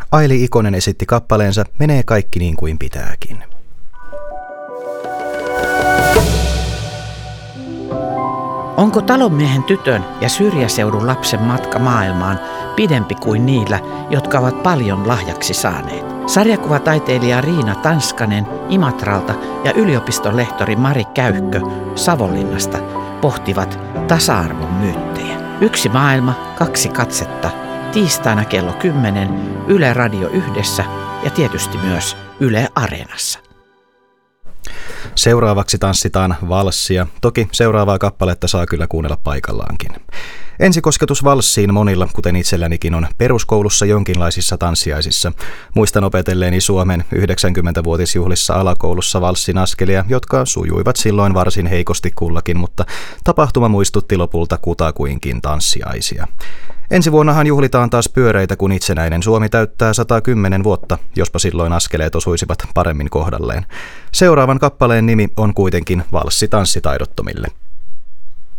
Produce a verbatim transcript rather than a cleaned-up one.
Aili Ikonen esitti kappaleensa Menee kaikki niin kuin pitääkin. Onko talonmiehen tytön ja syrjäseudun lapsen matka maailmaan pidempi kuin niillä, jotka ovat paljon lahjaksi saaneet? Sarjakuvataiteilija Riina Tanskanen Imatralta ja yliopiston lehtori Mari Käyhkö Savonlinnasta pohtivat tasa-arvon myyttejä. Yksi maailma, kaksi katsetta. Tiistaina kello kymmenen Yle Radio Yhdessä ja tietysti myös Yle Areenassa. Seuraavaksi tanssitaan valssia. Toki seuraavaa kappaletta saa kyllä kuunnella paikallaankin. Ensikosketus valssiin monilla, kuten itsellänikin, on peruskoulussa jonkinlaisissa tanssiaisissa. Muistan opetelleeni Suomen yhdeksänkymmenvuotisjuhlissa alakoulussa valssin askelia, jotka sujuivat silloin varsin heikosti kullakin, mutta tapahtuma muistutti lopulta kutakuinkin tanssiaisia. Ensi vuonnahan juhlitaan taas pyöreitä, kun itsenäinen Suomi täyttää sata kymmenen vuotta, jospa silloin askeleet osuisivat paremmin kohdalleen. Seuraavan kappaleen nimi on kuitenkin Valssi tanssitaidottomille.